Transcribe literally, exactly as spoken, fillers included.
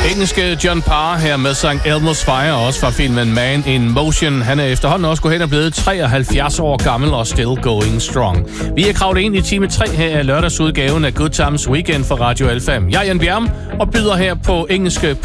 Engelske John Parr her med sang Elmo's Fire, også fra filmen Man in Motion. Han er efterhånden også gået hen og blevet treoghalvfjerds år gammel og still going strong. Vi er kravlet ind i time tre her af lørdagsudgaven af Good Times Weekend for Radio L fem. Jeg er Jan Bjerm og byder her på engelske